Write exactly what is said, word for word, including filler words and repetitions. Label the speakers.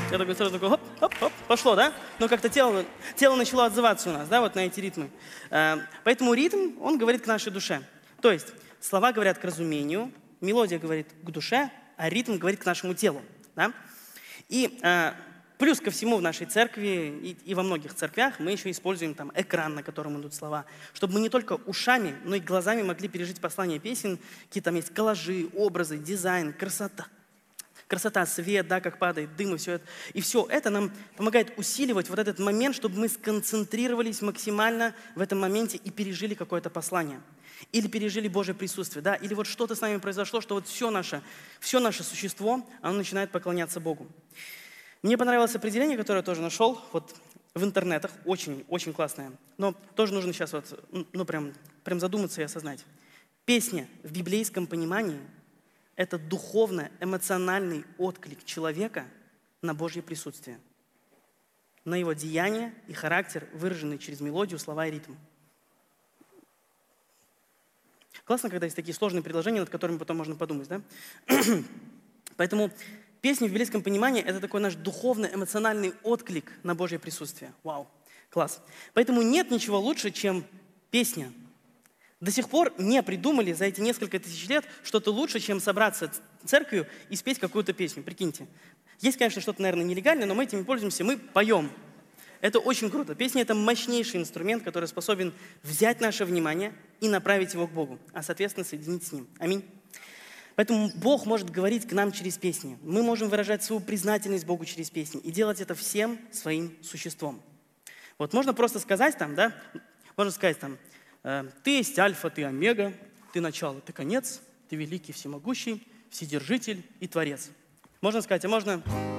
Speaker 1: Я такой сразу такой, хоп, хоп, хоп, пошло, да? Но как-то тело, тело начало отзываться у нас, да, вот на эти ритмы. Поэтому ритм, он говорит к нашей душе. То есть слова говорят к разумению, мелодия говорит к душе, а ритм говорит к нашему телу, да? И э, плюс ко всему в нашей церкви и, и во многих церквях мы еще используем там экран, на котором идут слова, чтобы мы не только ушами, но и глазами могли пережить послание песен. Какие там есть коллажи, образы, дизайн, красота. Красота, свет, да, как падает дым и все это. И все это нам помогает усиливать вот этот момент, чтобы мы сконцентрировались максимально в этом моменте и пережили какое-то послание. Или пережили Божье присутствие, да, или вот что-то с нами произошло, что вот все наше, все наше существо, оно начинает поклоняться Богу. Мне понравилось определение, которое я тоже нашел вот в интернетах, очень, очень классное, но тоже нужно сейчас вот, ну, прям, прям задуматься и осознать. Песня в библейском понимании – это духовно-эмоциональный отклик человека на Божье присутствие, на его деяния и характер, выраженный через мелодию, слова и ритм. Классно, когда есть такие сложные предложения, над которыми потом можно подумать, да? Поэтому песня в библейском понимании – это такой наш духовно-эмоциональный отклик на Божье присутствие. Вау, класс. Поэтому нет ничего лучше, чем песня. До сих пор не придумали за эти несколько тысяч лет что-то лучше, чем собраться церковью и спеть какую-то песню. Прикиньте. Есть, конечно, что-то, наверное, нелегальное, но мы этим пользуемся, мы поем. Это очень круто. Песня – это мощнейший инструмент, который способен взять наше внимание и направить его к Богу, а, соответственно, соединить с Ним. Аминь. Поэтому Бог может говорить к нам через песни. Мы можем выражать свою признательность Богу через песни и делать это всем своим существом. Вот можно просто сказать там, да, можно сказать там, ты есть альфа, ты омега, ты начало, ты конец, ты великий, всемогущий, вседержитель и творец. Можно сказать, а можно...